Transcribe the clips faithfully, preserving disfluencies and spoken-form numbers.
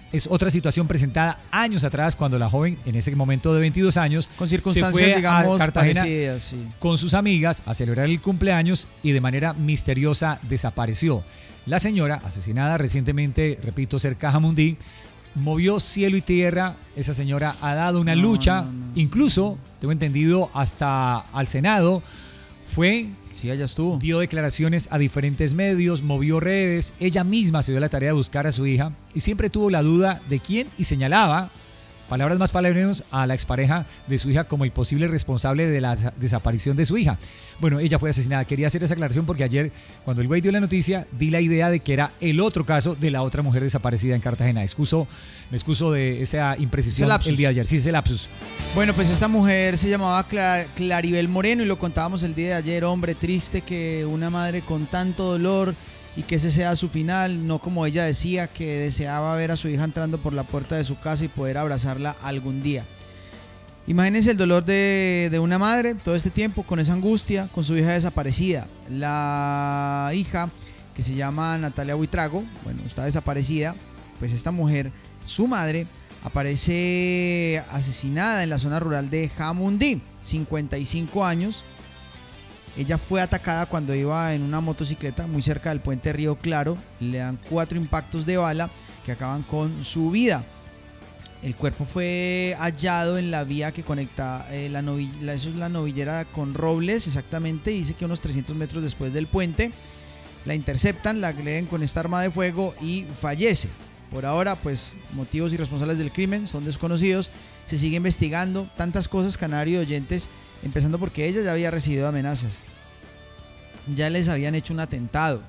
es otra situación presentada años atrás cuando la joven, en ese momento de veintidós años, con circunstancias, se fue digamos, a Cartagena parecidas, sí, con sus amigas a celebrar el cumpleaños y de manera misteriosa desapareció. La señora, asesinada recientemente, repito, cerca de Jamundí, movió cielo y tierra. Esa señora ha dado una no, lucha, no, no. incluso, tengo entendido, hasta al Senado. Fue, sí, allá estuvo. Dio declaraciones a diferentes medios, movió redes. Ella misma se dio la tarea de buscar a su hija y siempre tuvo la duda de quién y señalaba, palabras más, palabras menos, a la expareja de su hija como el posible responsable de la desaparición de su hija. Bueno, ella fue asesinada. Quería hacer esa aclaración porque ayer, cuando el güey dio la noticia, di la idea de que era el otro caso de la otra mujer desaparecida en Cartagena. Excuso, me excuso de esa imprecisión el día de ayer. Sí, ese lapsus. Bueno, pues esta mujer se llamaba Clar- Claribel Moreno y lo contábamos el día de ayer. Hombre, triste que una madre con tanto dolor y que ese sea su final, no como ella decía, que deseaba ver a su hija entrando por la puerta de su casa y poder abrazarla algún día. Imagínense el dolor de, de una madre todo este tiempo con esa angustia, con su hija desaparecida. La hija, que se llama Natalia Buitrago, bueno, está desaparecida. Pues esta mujer, su madre, aparece asesinada en la zona rural de Jamundí, cincuenta y cinco años. Ella fue atacada cuando iba en una motocicleta muy cerca del puente Río Claro. Le dan cuatro impactos de bala que acaban con su vida. El cuerpo fue hallado en la vía que conecta, eh, la novilla, eso es la novillera con Robles, exactamente. Dice que unos trescientos metros después del puente. La interceptan, la agreden con esta arma de fuego y fallece. Por ahora, pues, motivos y responsables del crimen son desconocidos. Se sigue investigando tantas cosas, Canario y oyentes, empezando porque ella ya había recibido amenazas. Ya les habían hecho un atentado.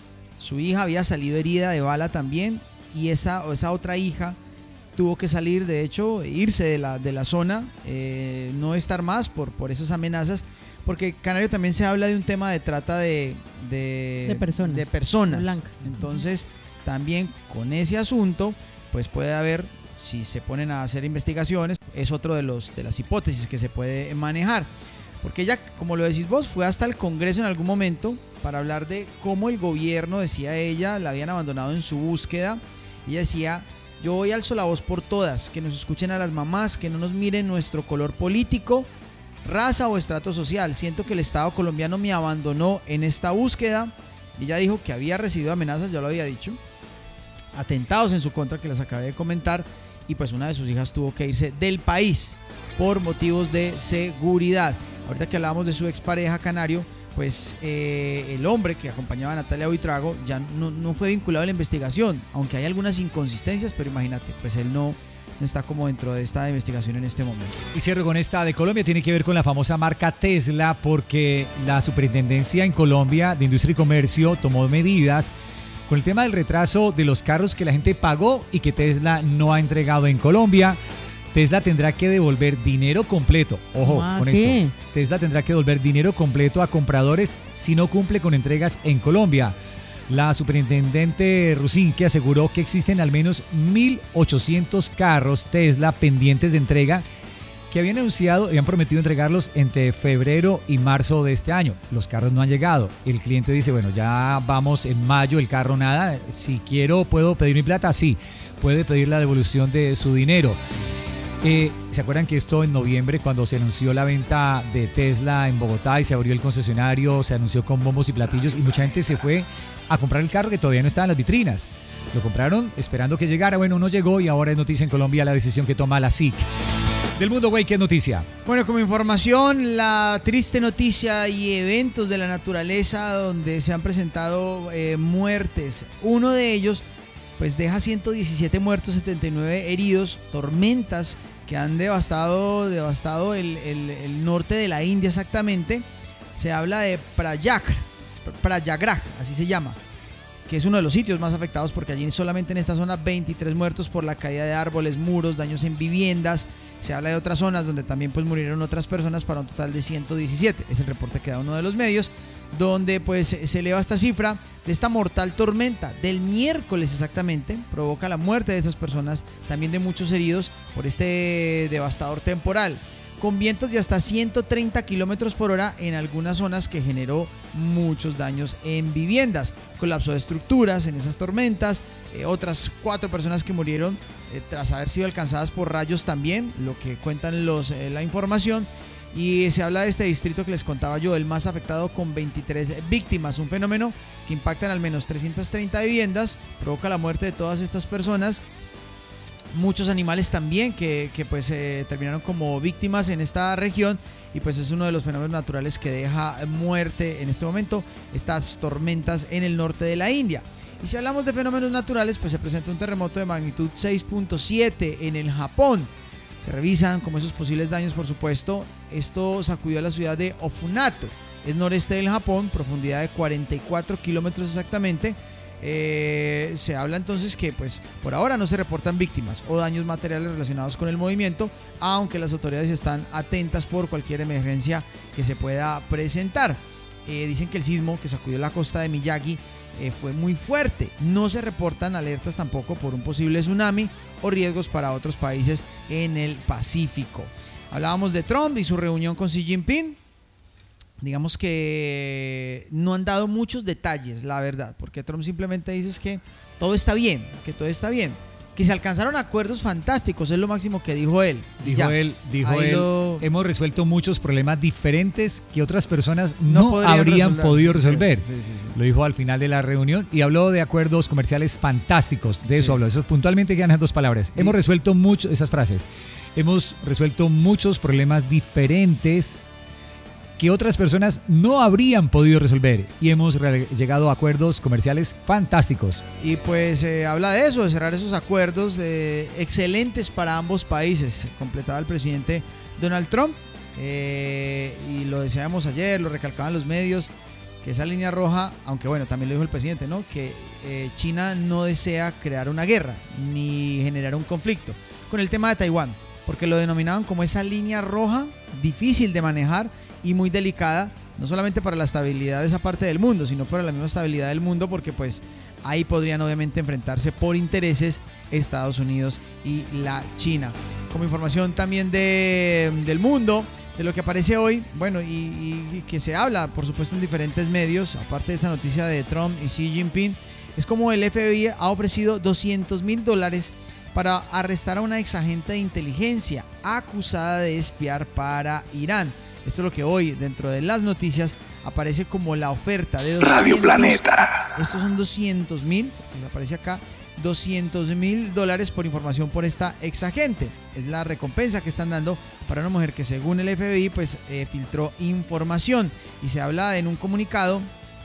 Su hija había salido herida de bala también y esa, esa otra hija tuvo que salir, de hecho, irse de la, de la zona, eh, no estar más por, por esas amenazas, porque Canario también se habla de un tema de trata de, de, de personas, de personas. blancas. Entonces, también con ese asunto, pues puede haber, si se ponen a hacer investigaciones, es otro de, los, de las hipótesis que se puede manejar. Porque ella, como lo decís vos, fue hasta el Congreso en algún momento para hablar de cómo el gobierno, decía ella, la habían abandonado en su búsqueda. Ella decía: yo hoy alzo la voz por todas, que nos escuchen a las mamás, que no nos miren nuestro color político, raza o estrato social. Siento que el Estado colombiano me abandonó en esta búsqueda. Ella dijo que había recibido amenazas, ya lo había dicho, atentados en su contra, que las acabé de comentar, y pues una de sus hijas tuvo que irse del país por motivos de seguridad. Ahorita que hablábamos de su expareja, Canario, pues eh, el hombre que acompañaba a Natalia Buitrago ya no, no fue vinculado a la investigación, aunque hay algunas inconsistencias, pero imagínate, pues él no, no está como dentro de esta investigación en este momento. Y cierro con esta de Colombia, tiene que ver con la famosa marca Tesla, porque la Superintendencia en Colombia de Industria y Comercio tomó medidas con el tema del retraso de los carros que la gente pagó y que Tesla no ha entregado en Colombia. Tesla tendrá que devolver dinero completo, ojo ah, con ¿sí? esto, Tesla tendrá que devolver dinero completo a compradores si no cumple con entregas en Colombia. La superintendente Rusinque aseguró que existen al menos mil ochocientos carros Tesla pendientes de entrega que habían anunciado y habían prometido entregarlos entre febrero y marzo de este año. Los carros no han llegado. El cliente dice, bueno, ya vamos en mayo, el carro nada, si quiero puedo pedir mi plata, sí, puede pedir la devolución de su dinero. Eh, ¿Se acuerdan que esto en noviembre, cuando se anunció la venta de Tesla en Bogotá y se abrió el concesionario, se anunció con bombos y platillos y mucha gente se fue a comprar el carro que todavía no estaba en las vitrinas? Lo compraron esperando que llegara, bueno, no llegó y ahora es noticia en Colombia la decisión que toma la S I C. Del mundo, güey, ¿qué es noticia? Bueno, como información, la triste noticia y eventos de la naturaleza donde se han presentado eh, muertes. Uno de ellos pues deja ciento diecisiete muertos, setenta y nueve heridos, tormentas que han devastado, devastado el, el, el norte de la India exactamente. Se habla de Prayagraj, Prayagraj, así se llama, que es uno de los sitios más afectados porque allí solamente en esta zona veintitrés muertos por la caída de árboles, muros, daños en viviendas. Se habla de otras zonas donde también pues murieron otras personas para un total de ciento diecisiete. Es el reporte que da uno de los medios, donde pues se eleva esta cifra de esta mortal tormenta del miércoles exactamente. Provoca la muerte de esas personas, también de muchos heridos por este devastador temporal. con vientos de hasta ciento treinta kilómetros por hora en algunas zonas, que generó muchos daños en viviendas, colapso de estructuras en esas tormentas, eh, otras cuatro personas que murieron eh, tras haber sido alcanzadas por rayos también, lo que cuentan los, eh, la información. Y se habla de este distrito que les contaba yo, el más afectado, con veintitrés víctimas, un fenómeno que impacta en al menos trescientas treinta viviendas, provoca la muerte de todas estas personas, muchos animales también que, que pues eh, terminaron como víctimas en esta región, y pues es uno de los fenómenos naturales que deja muerte en este momento, estas tormentas en el norte de la India. Y si hablamos de fenómenos naturales, pues se presenta un terremoto de magnitud seis punto siete en el Japón. Se revisan como esos posibles daños, por supuesto. Esto sacudió a la ciudad de Ofunato, es noreste del Japón, profundidad de cuarenta y cuatro kilómetros exactamente. Eh, se habla entonces que pues por ahora no se reportan víctimas o daños materiales relacionados con el movimiento, aunque las autoridades están atentas por cualquier emergencia que se pueda presentar. Eh, dicen que el sismo que sacudió la costa de Miyagi eh, fue muy fuerte. No se reportan alertas tampoco por un posible tsunami o riesgos para otros países en el Pacífico. Hablábamos de Trump y su reunión con Xi Jinping. Digamos que no han dado muchos detalles, la verdad, porque Trump simplemente dice que todo está bien, que todo está bien, que se alcanzaron acuerdos fantásticos, es lo máximo que dijo él. Dijo ya. él, dijo él, lo... hemos resuelto muchos problemas diferentes que otras personas no, no habrían resolver. podido resolver. Sí, sí, sí, sí. Lo dijo al final de la reunión y habló de acuerdos comerciales fantásticos. De eso sí. habló, eso puntualmente quedan esas dos palabras. Sí. Hemos resuelto mucho, esas frases, hemos resuelto muchos problemas diferentes que otras personas no habrían podido resolver, y hemos re- llegado a acuerdos comerciales fantásticos. Y pues eh, habla de eso, de cerrar esos acuerdos eh, excelentes para ambos países, completaba el presidente Donald Trump, eh, y lo decíamos ayer, lo recalcaban los medios, que esa línea roja, aunque bueno, también lo dijo el presidente, ¿no? Que eh, China no desea crear una guerra ni generar un conflicto con el tema de Taiwán, porque lo denominaban como esa línea roja difícil de manejar y muy delicada, no solamente para la estabilidad de esa parte del mundo, sino para la misma estabilidad del mundo, porque pues ahí podrían obviamente enfrentarse por intereses Estados Unidos y la China. Como información también de, del mundo, de lo que aparece hoy, bueno, y, y, y que se habla, por supuesto, en diferentes medios, aparte de esta noticia de Trump y Xi Jinping, es como el F B I ha ofrecido doscientos mil dólares para arrestar a una exagente de inteligencia acusada de espiar para Irán. Esto es lo que hoy, dentro de las noticias, aparece como la oferta de Radio Planeta. Estos son doscientos mil, aparece acá, doscientos mil dólares por información por esta exagente. Es la recompensa que están dando para una mujer que, según el F B I, pues eh, filtró información. Y se habla en un comunicado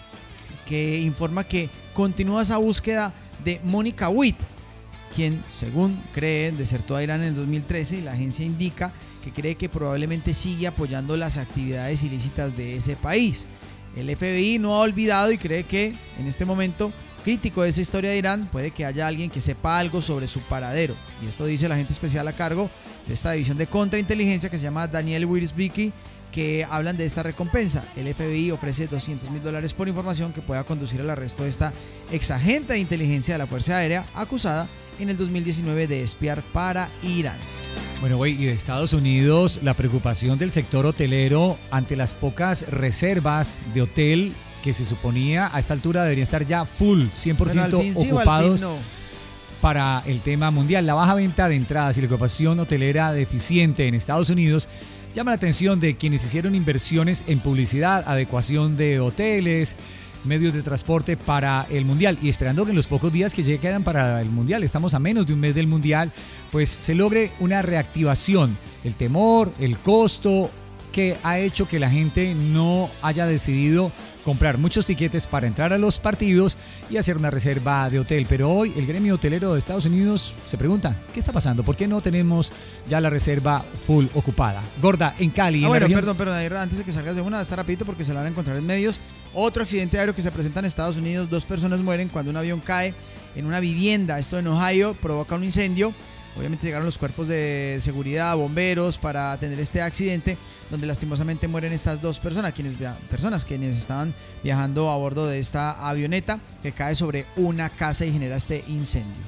que informa que continúa esa búsqueda de Mónica Witt, quien, según creen, desertó a Irán en el dos mil trece, y la agencia indica que cree que probablemente sigue apoyando las actividades ilícitas de ese país. El F B I no ha olvidado y cree que en este momento crítico de esa historia de Irán puede que haya alguien que sepa algo sobre su paradero, y esto dice el agente especial a cargo de esta división de contrainteligencia que se llama Daniel Wiersbicki, que hablan de esta recompensa. El F B I ofrece doscientos mil dólares por información que pueda conducir al arresto de esta exagente de inteligencia de la Fuerza Aérea acusada en el dos mil diecinueve de espiar para Irán. Bueno, güey, y de Estados Unidos, la preocupación del sector hotelero ante las pocas reservas de hotel que se suponía a esta altura deberían estar ya full, cien por ciento bueno, sí, ocupados no. para el tema mundial. La baja venta de entradas y la ocupación hotelera deficiente en Estados Unidos llama la atención de quienes hicieron inversiones en publicidad, adecuación de hoteles, medios de transporte para el Mundial, y esperando que en los pocos días que quedan para el Mundial, estamos a menos de un mes del Mundial, pues se logre una reactivación. El temor, el costo que ha hecho que la gente no haya decidido comprar muchos tiquetes para entrar a los partidos y hacer una reserva de hotel. Pero hoy el gremio hotelero de Estados Unidos se pregunta, ¿qué está pasando? ¿Por qué no tenemos ya la reserva full ocupada? Gorda, en Cali. Ah, en bueno, región... perdón, perdón, antes de que salgas de una, está rapidito porque se la van a encontrar en medios. Otro accidente aéreo que se presenta en Estados Unidos, dos personas mueren cuando un avión cae en una vivienda, esto en Ohio, provoca un incendio. Obviamente llegaron los cuerpos de seguridad, bomberos, para atender este accidente, donde lastimosamente mueren estas dos personas, quienes, personas quienes estaban viajando a bordo de esta avioneta que cae sobre una casa y genera este incendio.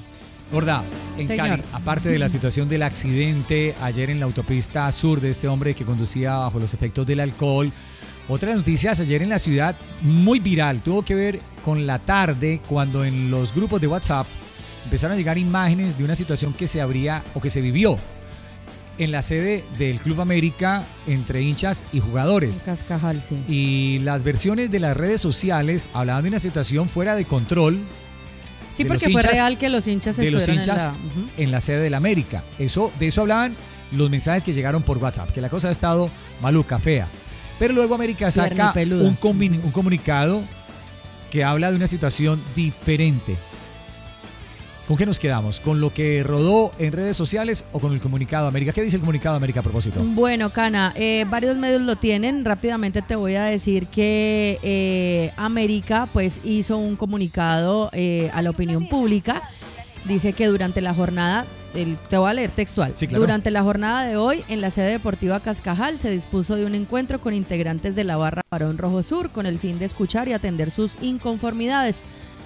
Gorda, en Señor. Cali, aparte de la situación del accidente ayer en la autopista sur de este hombre que conducía bajo los efectos del alcohol, otras noticias ayer en la ciudad muy viral, tuvo que ver con la tarde cuando en los grupos de WhatsApp empezaron a llegar imágenes de una situación que se habría o que se vivió en la sede del Club América entre hinchas y jugadores. En Cascajal, sí. Y las versiones de las redes sociales hablaban de una situación fuera de control. Sí, de porque los fue hinchas- real que los hinchas de los estuvieron hinchas en la... Ujú. en la sede del América. Eso, de eso hablaban los mensajes que llegaron por WhatsApp, que la cosa ha estado maluca, fea. Pero luego América saca Piernipeluda. un, comuni- un comunicado que habla de una situación diferente. ¿Con qué nos quedamos? ¿Con lo que rodó en redes sociales o con el comunicado de América? ¿Qué dice el comunicado de América a propósito? Bueno, Cana, eh, varios medios lo tienen. Rápidamente te voy a decir que eh, América pues hizo un comunicado eh, a la opinión pública. Dice que durante la jornada, el, te voy a leer textual, Sí, claro. durante la jornada de hoy en la sede deportiva Cascajal se dispuso de un encuentro con integrantes de la barra Barón Rojo Sur con el fin de escuchar y atender sus inconformidades.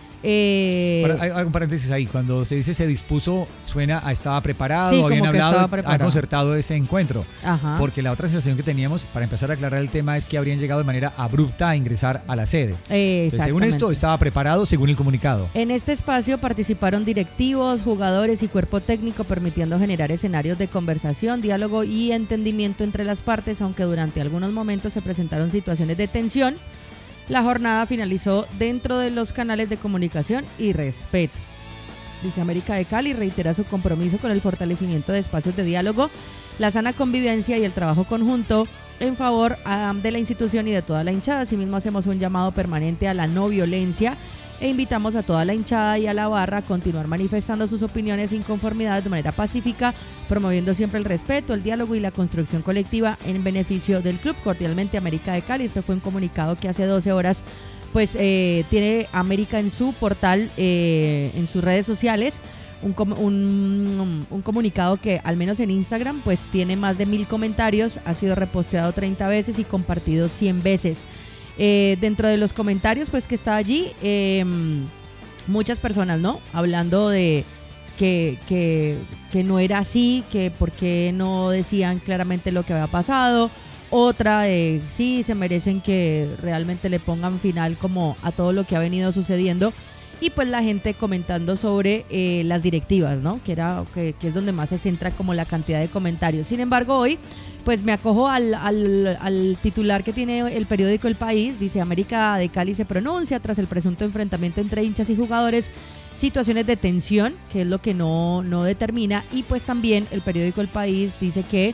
Eh, Para- hay, hay un paréntesis ahí. Cuando se dice se dispuso, suena a estaba preparado, Sí, como habían que hablado, estaba han preparado. concertado ese encuentro. ajá. Porque la otra sensación que teníamos, para empezar a aclarar el tema, es que habrían llegado de manera abrupta a ingresar a la sede. Eh, Entonces, según exactamente. esto, estaba preparado según el comunicado. En este espacio participaron directivos, jugadores y cuerpo técnico, permitiendo generar escenarios de conversación, diálogo y entendimiento entre las partes, aunque durante algunos momentos se presentaron situaciones de tensión. La jornada finalizó dentro de los canales de comunicación y respeto. Dice América de Cali, reitera su compromiso con el fortalecimiento de espacios de diálogo, la sana convivencia y el trabajo conjunto en favor ah, de la institución y de toda la hinchada. Asimismo, hacemos un llamado permanente a la no violencia e invitamos a toda la hinchada y a la barra a continuar manifestando sus opiniones e inconformidades de manera pacífica, promoviendo siempre el respeto, el diálogo y la construcción colectiva en beneficio del club. Cordialmente, América de Cali. Este fue un comunicado que hace doce horas pues eh, tiene América en su portal, eh, en sus redes sociales, un, com- un, un comunicado que al menos en Instagram pues tiene más de mil comentarios, ha sido reposteado treinta veces y compartido cien veces. Eh, dentro de los comentarios pues que está allí, eh, muchas personas, ¿no? Hablando de que, que, que no era así, que por qué no decían claramente lo que había pasado. Otra de sí, se merecen que realmente le pongan final como a todo lo que ha venido sucediendo. Y pues la gente comentando sobre eh, las directivas, ¿no? Que, era, que, que es donde más se centra como la cantidad de comentarios. Sin embargo, hoy pues me acojo al, al, al titular que tiene el periódico El País. Dice: América de Cali se pronuncia tras el presunto enfrentamiento entre hinchas y jugadores, situaciones de tensión, que es lo que no, no determina. Y pues también el periódico El País dice que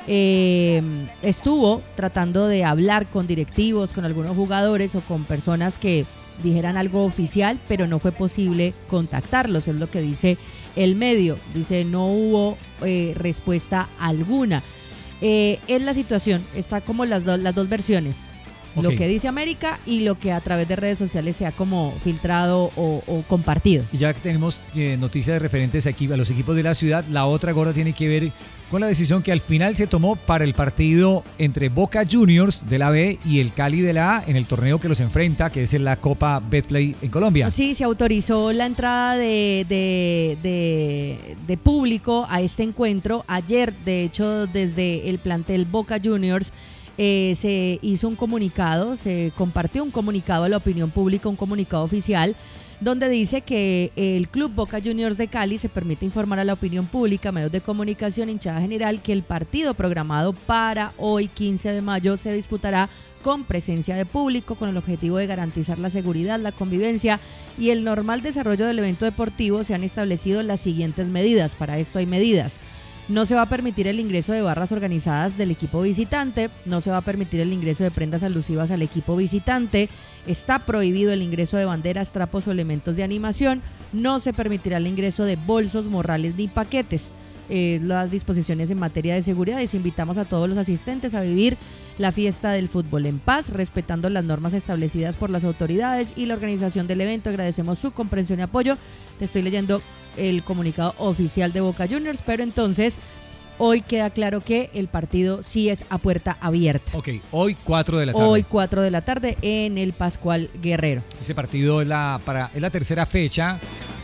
eh, estuvo tratando de hablar con directivos, con algunos jugadores o con personas que dijeran algo oficial, pero no fue posible contactarlos, es lo que dice el medio. Dice: no hubo eh, respuesta alguna. Eh, es la situación, está como las, do- las dos versiones, Ok. lo que dice América y lo que a través de redes sociales se ha como filtrado o, o compartido. Y ya que tenemos eh, noticias referentes aquí a los equipos de la ciudad, la otra gorda tiene que ver con la decisión que al final se tomó para el partido entre Boca Juniors de la B y el Cali de la A en el torneo que los enfrenta, que es en la Copa Betplay en Colombia. Sí, se autorizó la entrada de, de, de, de público a este encuentro. Ayer, de hecho, desde el plantel Boca Juniors eh, se hizo un comunicado, se compartió un comunicado a la opinión pública, un comunicado oficial, donde dice que el Club Boca Juniors de Cali se permite informar a la opinión pública, medios de comunicación, hinchada general, que el partido programado para hoy, quince de mayo, se disputará con presencia de público, con el objetivo de garantizar la seguridad, la convivencia y el normal desarrollo del evento deportivo. Se han establecido las siguientes medidas. Para esto hay medidas. No se va a permitir el ingreso de barras organizadas del equipo visitante, no se va a permitir el ingreso de prendas alusivas al equipo visitante, está prohibido el ingreso de banderas, trapos o elementos de animación, no se permitirá el ingreso de bolsos, morrales ni paquetes. Eh, las disposiciones en materia de seguridad, y invitamos a todos los asistentes a vivir la fiesta del fútbol en paz, respetando las normas establecidas por las autoridades y la organización del evento. Agradecemos su comprensión y apoyo. Te estoy leyendo el comunicado oficial de Boca Juniors, pero entonces hoy queda claro que el partido sí es a puerta abierta. Ok, hoy cuatro de la tarde. Hoy cuatro de la tarde en el Pascual Guerrero. Ese partido es la, para, es la tercera fecha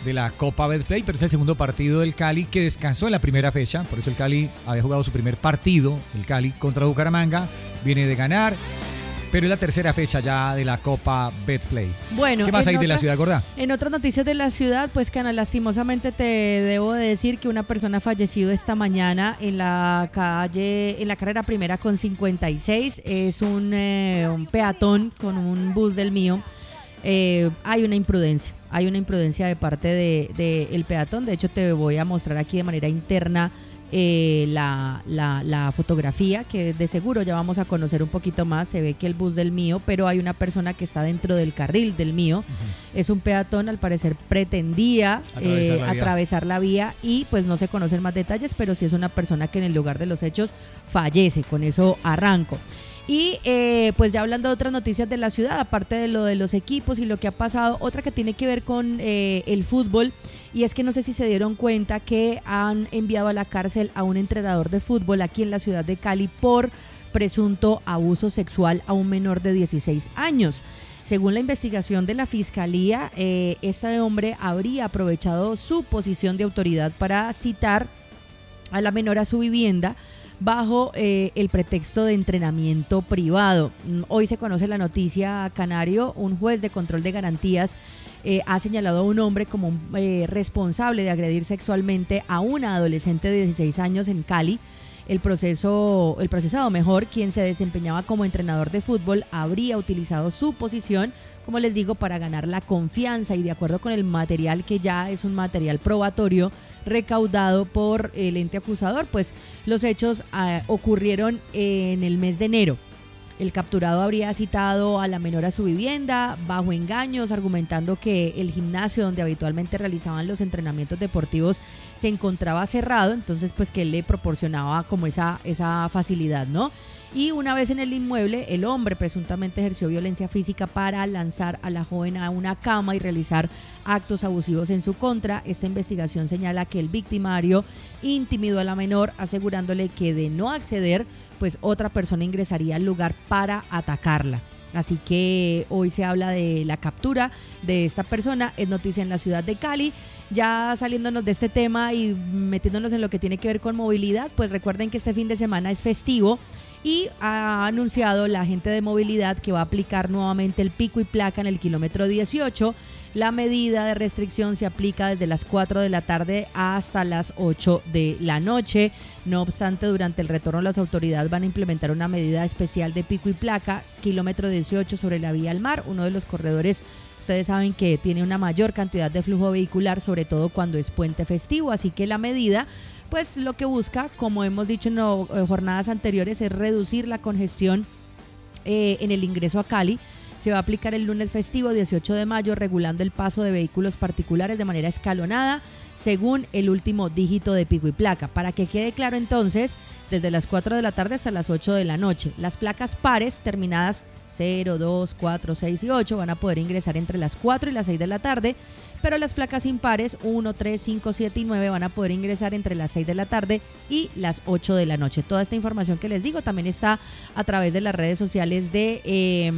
de la Copa Betplay, pero es el segundo partido del Cali que descansó en la primera fecha, por eso el Cali había jugado su primer partido, el Cali contra Bucaramanga, viene de ganar, pero es la tercera fecha ya de la Copa Betplay. Bueno, ¿qué más hay otra, de la ciudad, gorda? En otras noticias de la ciudad, pues Cana, lastimosamente te debo de decir que una persona ha fallecido esta mañana en la calle, en la carrera primera con cincuenta y seis, es un, eh, un peatón con un bus del mío. Eh, hay una imprudencia, hay una imprudencia de parte de, de el peatón. De hecho, te voy a mostrar aquí de manera interna eh, la, la, la fotografía, que de seguro ya vamos a conocer un poquito más. Se ve que el bus del mío, pero hay una persona que está dentro del carril del mío. Uh-huh. Es un peatón, al parecer pretendía atravesar, eh, la atravesar la vía y pues no se conocen más detalles, pero sí es una persona que en el lugar de los hechos fallece. Con eso arranco. Y eh, pues ya hablando de otras noticias de la ciudad, aparte de lo de los equipos y lo que ha pasado, otra que tiene que ver con eh, el fútbol, y es que no sé si se dieron cuenta que han enviado a la cárcel a un entrenador de fútbol aquí en la ciudad de Cali por presunto abuso sexual a un menor de dieciséis años. Según la investigación de la Fiscalía, eh, este hombre habría aprovechado su posición de autoridad para citar a la menor a su vivienda bajo eh, el pretexto de entrenamiento privado. Hoy se conoce la noticia, Canario. Un juez de control de garantías eh, ha señalado a un hombre como eh, responsable de agredir sexualmente a una adolescente de dieciséis años en Cali. El proceso, el procesado mejor, quien se desempeñaba como entrenador de fútbol, habría utilizado su posición, como les digo, para ganar la confianza, y de acuerdo con el material, que ya es un material probatorio recaudado por el ente acusador, pues los hechos eh, ocurrieron en el mes de enero. El capturado habría citado a la menor a su vivienda bajo engaños, argumentando que el gimnasio donde habitualmente realizaban los entrenamientos deportivos se encontraba cerrado, entonces pues que él le proporcionaba como esa, esa facilidad, ¿no? Y una vez en el inmueble, el hombre presuntamente ejerció violencia física para lanzar a la joven a una cama y realizar actos abusivos en su contra. Esta investigación señala que el victimario intimidó a la menor, asegurándole que de no acceder, pues otra persona ingresaría al lugar para atacarla. Así que hoy se habla de la captura de esta persona, es noticia en la ciudad de Cali. Ya saliéndonos de este tema y metiéndonos en lo que tiene que ver con movilidad, pues recuerden que este fin de semana es festivo y ha anunciado la gente de movilidad que va a aplicar nuevamente el pico y placa en el kilómetro dieciocho. La medida de restricción se aplica desde las cuatro de la tarde hasta las ocho de la noche. No obstante, durante el retorno las autoridades van a implementar una medida especial de pico y placa, kilómetro dieciocho, sobre la vía al mar, uno de los corredores, ustedes saben que tiene una mayor cantidad de flujo vehicular, sobre todo cuando es puente festivo, así que la medida, pues lo que busca, como hemos dicho en no, eh, jornadas anteriores, es reducir la congestión eh, en el ingreso a Cali. Se va a aplicar el lunes festivo dieciocho de mayo, regulando el paso de vehículos particulares de manera escalonada según el último dígito de pico y placa. Para que quede claro entonces, desde las cuatro de la tarde hasta las ocho de la noche. Las placas pares terminadas cero, dos, cuatro, seis y ocho van a poder ingresar entre las cuatro y las seis de la tarde, pero las placas impares uno, tres, cinco, siete y nueve van a poder ingresar entre las seis de la tarde y las ocho de la noche. Toda esta información que les digo también está a través de las redes sociales de eh,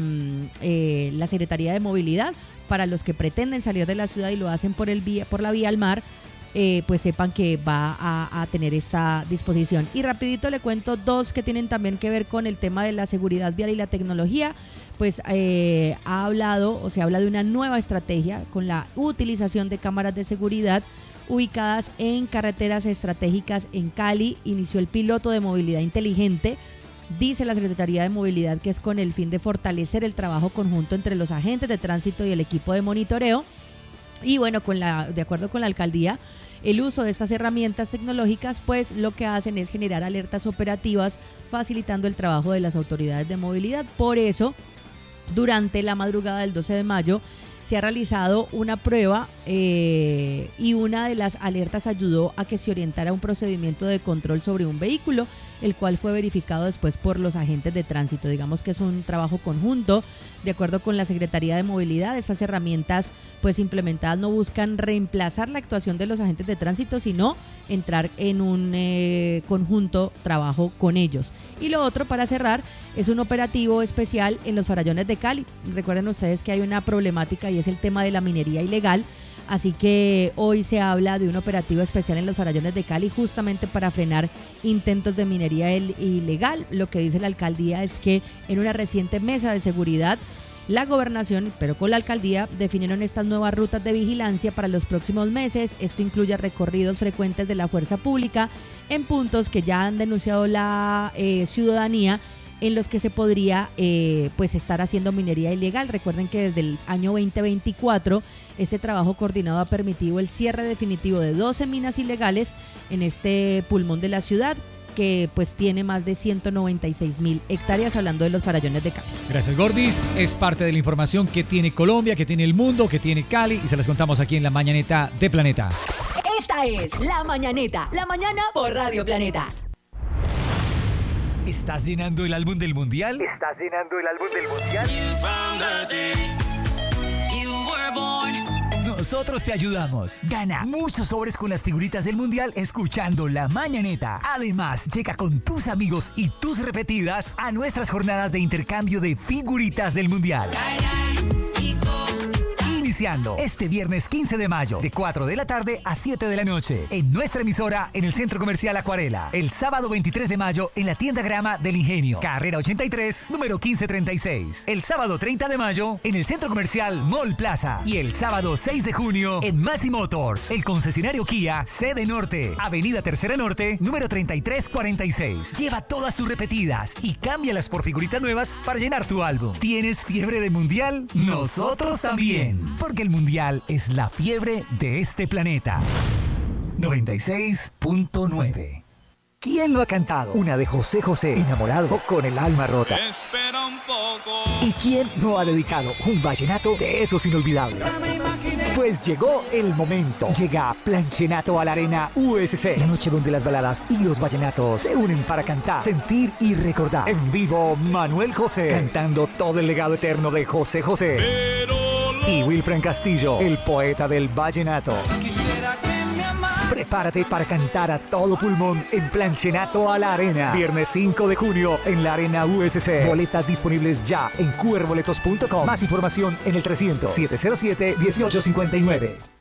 eh, la Secretaría de Movilidad. Para los que pretenden salir de la ciudad y lo hacen por, el vía, por la vía al mar, eh, pues sepan que va a, a tener esta disposición. Y rapidito le cuento dos que tienen también que ver con el tema de la seguridad vial y la tecnología. Pues eh, ha hablado o se habla de una nueva estrategia con la utilización de cámaras de seguridad ubicadas en carreteras estratégicas en Cali. Inició el piloto de movilidad inteligente. Dice la Secretaría de Movilidad que es con el fin de fortalecer el trabajo conjunto entre los agentes de tránsito y el equipo de monitoreo. Y bueno, con la, de acuerdo con la alcaldía, el uso de estas herramientas tecnológicas pues lo que hacen es generar alertas operativas, facilitando el trabajo de las autoridades de movilidad. Por eso, durante la madrugada del doce de mayo se ha realizado una prueba eh, y una de las alertas ayudó a que se orientara un procedimiento de control sobre un vehículo, el cual fue verificado después por los agentes de tránsito. Digamos que es un trabajo conjunto. De acuerdo con la Secretaría de Movilidad, estas herramientas pues implementadas no buscan reemplazar la actuación de los agentes de tránsito, sino entrar en un eh, conjunto trabajo con ellos. Y lo otro, para cerrar, es un operativo especial en los farallones de Cali. Recuerden ustedes que hay una problemática y es el tema de la minería ilegal. Así que hoy se habla de un operativo especial en los farallones de Cali justamente para frenar intentos de minería ilegal. Lo que dice la alcaldía es que en una reciente mesa de seguridad, la gobernación, pero con la alcaldía, definieron estas nuevas rutas de vigilancia para los próximos meses. Esto incluye recorridos frecuentes de la fuerza pública en puntos que ya han denunciado la eh, ciudadanía, en los que se podría eh, pues estar haciendo minería ilegal. Recuerden que desde el año veinte veinticuatro este trabajo coordinado ha permitido el cierre definitivo de doce minas ilegales en este pulmón de la ciudad, que pues tiene más de ciento noventa y seis mil hectáreas, hablando de los farallones de Cali. Gracias, Gordis. Es parte de la información que tiene Colombia, que tiene el mundo, que tiene Cali, y se las contamos aquí en la Mañaneta de Planeta. Esta es La Mañaneta, la mañana por Radio Planeta. ¿Estás llenando el álbum del Mundial? ¿Estás llenando el álbum del Mundial? Nosotros te ayudamos. Gana muchos sobres con las figuritas del Mundial escuchando La Mañaneta. Además, llega con tus amigos y tus repetidas a nuestras jornadas de intercambio de figuritas del Mundial. Iniciando este viernes quince de mayo, de cuatro de la tarde a siete de la noche, en nuestra emisora en el Centro Comercial Acuarela. El sábado veintitrés de mayo en la tienda Grama del Ingenio, carrera ochenta y tres, número quince treinta y seis. El sábado treinta de mayo en el Centro Comercial Mall Plaza. Y el sábado seis de junio en Massey Motors, el concesionario Kia, sede norte, avenida Tercera Norte, número treinta y tres cuarenta y seis. Lleva todas tus repetidas y cámbialas por figuritas nuevas para llenar tu álbum. ¿Tienes fiebre de Mundial? Nosotros también. Porque el Mundial es la fiebre de este planeta. noventa y seis punto nueve. ¿Quién lo ha cantado? Una de José José, enamorado con el alma rota. Espera un poco. ¿Y quién no ha dedicado un vallenato de esos inolvidables? Pues llegó el momento. Llega Planchenato a la Arena U S C. La noche donde las baladas y los vallenatos se unen para cantar, sentir y recordar. En vivo, Manuel José, cantando todo el legado eterno de José José. Pero Y Wilfran Castillo, el poeta del vallenato. Prepárate para cantar a todo pulmón en Planchenato a la Arena. Viernes cinco de junio en la Arena U S C. Boletas disponibles ya en cu er boletos punto com. Más información en el trescientos, setecientos siete, dieciocho cincuenta y nueve.